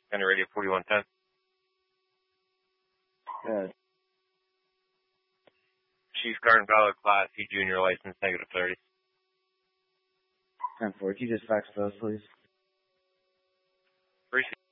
County Radio 4110. Good. Chief Garden Valor Class C Junior License, -30. 10-4. Can you just fax those, please? Appreciate it.